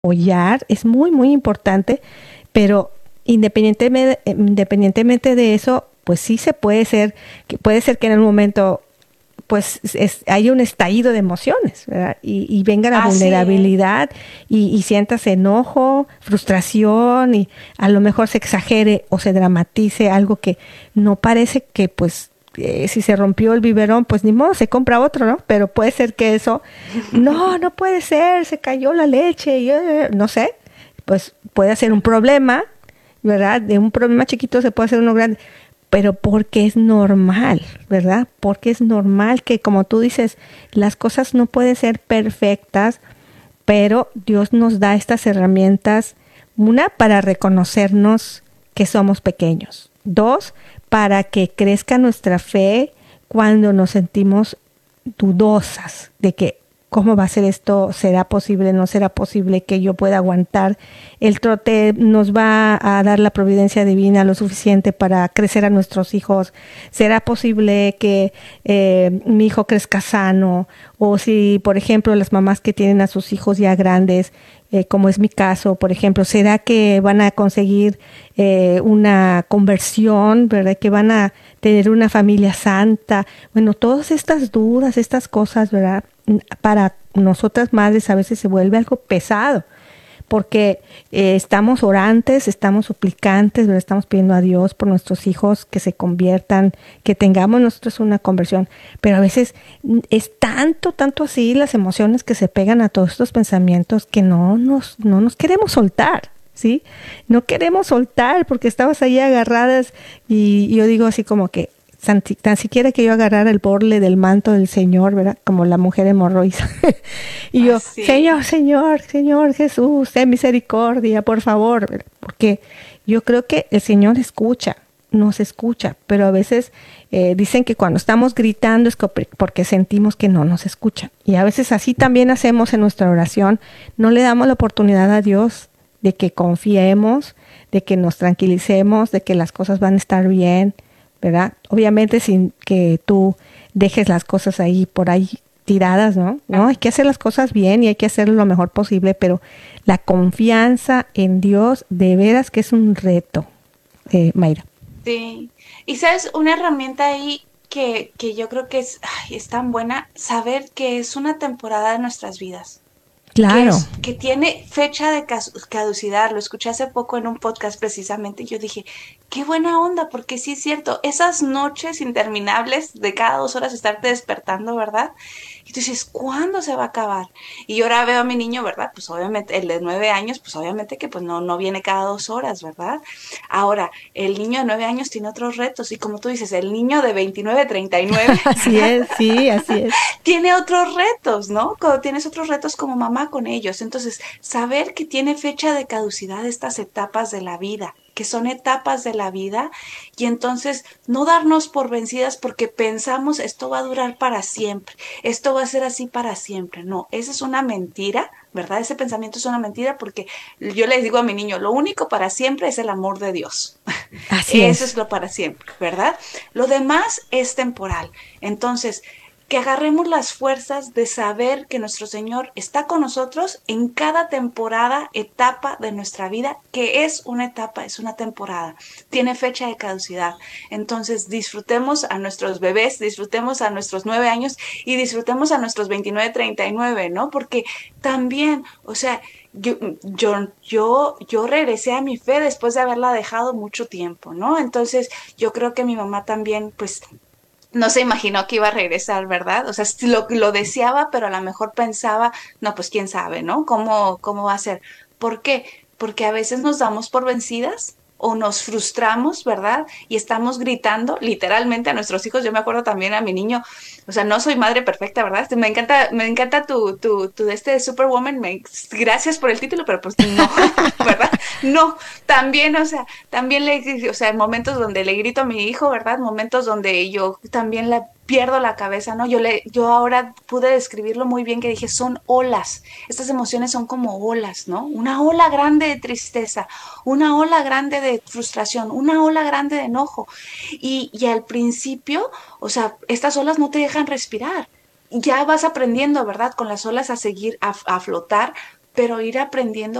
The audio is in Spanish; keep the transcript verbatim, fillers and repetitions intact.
apoyar, es muy, muy importante, pero independientemente, independientemente de eso, pues sí se puede ser, que puede ser que en el momento pues es, hay un estallido de emociones, ¿verdad? Y, y venga la Así es. vulnerabilidad y, y sientas enojo, frustración y a lo mejor se exagere o se dramatice algo que no parece que pues eh, si se rompió el biberón, pues ni modo, se compra otro, ¿no? Pero puede ser que eso, no, no puede ser, se cayó la leche, y, eh, no sé, pues puede ser un problema, ¿verdad? De un problema chiquito se puede hacer uno grande, pero porque es normal, ¿verdad? Porque es normal que, como tú dices, las cosas no pueden ser perfectas, pero Dios nos da estas herramientas, una, para reconocernos que somos pequeños, dos, para que crezca nuestra fe cuando nos sentimos dudosas de que cómo va a ser esto, será posible, no será posible que yo pueda aguantar. El trote nos va a dar la providencia divina lo suficiente para crecer a nuestros hijos. ¿Será posible que eh, mi hijo crezca sano? O si, por ejemplo, las mamás que tienen a sus hijos ya grandes, eh, como es mi caso, por ejemplo, ¿será que van a conseguir eh, una conversión, verdad? Que van a tener una familia santa. Bueno, todas estas dudas, estas cosas, ¿verdad? Para nosotras madres a veces se vuelve algo pesado, porque eh, estamos orantes, estamos suplicantes, ¿verdad? Estamos pidiendo a Dios por nuestros hijos que se conviertan, que tengamos nosotros una conversión, pero a veces es tanto, tanto así las emociones que se pegan a todos estos pensamientos que no nos, no nos queremos soltar. ¿Sí? No queremos soltar porque estamos ahí agarradas y yo digo así como que tan, tan siquiera que yo agarrara el borle del manto del Señor, ¿verdad? Como la mujer hemorroída. Y yo, Señor, Así. Señor, Señor Jesús, ten misericordia, por favor, ¿verdad? Porque yo creo que el Señor escucha, nos escucha, pero a veces eh, dicen que cuando estamos gritando es porque sentimos que no nos escuchan. Y a veces así también hacemos en nuestra oración, no le damos la oportunidad a Dios de que confiemos, de que nos tranquilicemos, de que las cosas van a estar bien, ¿verdad? Obviamente sin que tú dejes las cosas ahí por ahí tiradas, ¿no? No, hay que hacer las cosas bien y hay que hacerlo lo mejor posible, pero la confianza en Dios de veras que es un reto, eh, Mayra. Sí. Y sabes, una herramienta ahí que, que yo creo que es, ay, es tan buena, saber que es una temporada de nuestras vidas. Que Claro, es que tiene fecha de caducidad. Lo escuché hace poco en un podcast precisamente y yo dije, qué buena onda, porque sí es cierto, esas noches interminables de cada dos horas estarte despertando, ¿verdad? Y tú dices, ¿cuándo se va a acabar? Y yo ahora veo a mi niño, ¿verdad? Pues obviamente, el de nueve años, pues obviamente que pues no, no viene cada dos horas, ¿verdad? Ahora, el niño de nueve años tiene otros retos y como tú dices, el niño de veintinueve, treinta y nueve, así ¿verdad? es, sí, así es. Tiene otros retos, ¿no? Cuando tienes otros retos como mamá con ellos. Entonces, saber que tiene fecha de caducidad estas etapas de la vida, que son etapas de la vida, y entonces no darnos por vencidas porque pensamos esto va a durar para siempre, esto va a ser así para siempre. No, esa es una mentira, ¿verdad? Ese pensamiento es una mentira porque yo les digo a mi niño, lo único para siempre es el amor de Dios. Así Eso es es. lo para siempre, ¿verdad? Lo demás es temporal. Entonces, que agarremos las fuerzas de saber que nuestro Señor está con nosotros en cada temporada, etapa de nuestra vida, que es una etapa, es una temporada, tiene fecha de caducidad. Entonces disfrutemos a nuestros bebés, disfrutemos a nuestros nueve años y disfrutemos a nuestros veintinueve, treinta y nueve, ¿no? Porque también, o sea, yo, yo, yo, yo regresé a mi fe después de haberla dejado mucho tiempo, ¿no? Entonces yo creo que mi mamá también, pues no se imaginó que iba a regresar, ¿verdad? O sea, lo, lo deseaba, pero a lo mejor pensaba, no, pues quién sabe, ¿no? ¿Cómo, cómo va a ser? ¿Por qué? Porque a veces nos damos por vencidas o nos frustramos, ¿verdad? Y estamos gritando literalmente a nuestros hijos. Yo me acuerdo también a mi niño, o sea, no soy madre perfecta, ¿verdad? Me encanta, me encanta tu, tu, tu de este Superwoman, me, gracias por el título, pero pues no, ¿verdad? No, también, o sea, también le, o sea, en momentos donde le grito a mi hijo, ¿verdad? Momentos donde yo también la pierdo la cabeza, ¿no? Yo le, yo ahora pude describirlo muy bien que dije, son olas. Estas emociones son como olas, ¿no? Una ola grande de tristeza, una ola grande de frustración, una ola grande de enojo. Y, y al principio, o sea, estas olas no te dejan respirar. Ya vas aprendiendo, ¿verdad? Con las olas a seguir, a, a flotar, pero ir aprendiendo